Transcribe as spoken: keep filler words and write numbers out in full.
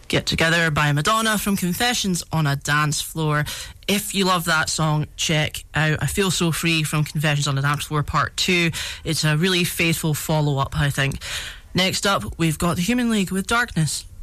Get Together by Madonna from Confessions on a Dance Floor. If you love that song, check out I Feel So Free from Confessions on a Dance Floor Part two. It's a really faithful follow-up, I think. Next up, we've got the Human League with Darkness.